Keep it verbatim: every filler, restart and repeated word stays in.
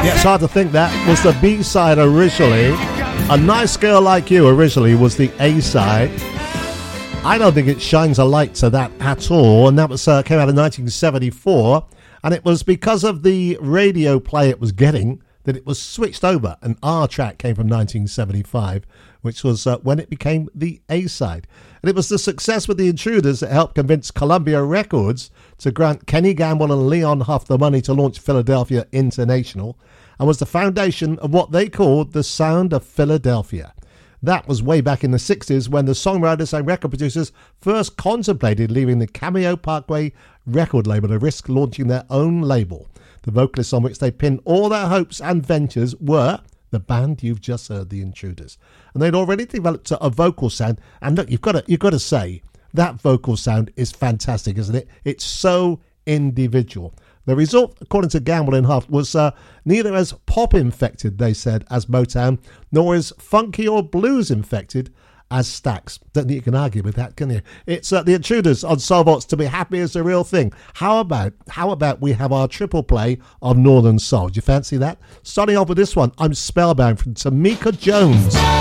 Yeah, it's hard to think that was the B-side originally. A Nice Girl Like You originally was the A-side. I don't think it shines a light to that at all, and that was uh, came out in nineteen seventy-four, and it was because of the radio play it was getting that it was switched over. An R track came from nineteen seventy-five, which was uh, when it became the A-side. And it was the success with the Intruders that helped convince Columbia Records to grant Kenny Gamble and Leon Huff the money to launch Philadelphia International, and was the foundation of what they called the Sound of Philadelphia. That was way back in the sixties when the songwriters and record producers first contemplated leaving the Cameo Parkway record label to risk launching their own label. The vocalists on which they pinned all their hopes and ventures were the band you've just heard, the Intruders. And they'd already developed a vocal sound. And look, you've got to, you've got to say, that vocal sound is fantastic, isn't it? It's so individual. The result, according to Gamble and Huff, was uh, neither as pop-infected, they said, as Motown, nor as funky or blues-infected as Stax. Don't think you can argue with that, can you? It's uh, the Intruders on Soulbox. To Be Happy Is the Real Thing. How about how about we have our triple play of Northern Soul? Do you fancy that? Starting off with this one, I'm Spellbound from Tamika Jones.